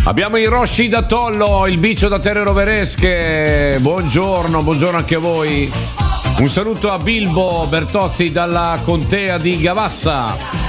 Abbiamo i Rosci da Tollo, il Bicio da Terre Roveresche. Buongiorno anche a voi. Un saluto a Bilbo Bertozzi dalla contea di Gavassa.